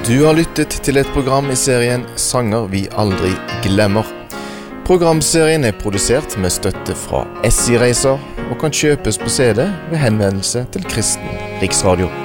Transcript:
Du har lyttet til et program i serien Sanger vi aldri glemmer. Programserien er produsert med støtte fra SI Reiser og kan kjøpes på CD ved henvendelse til Kristen Riksradio.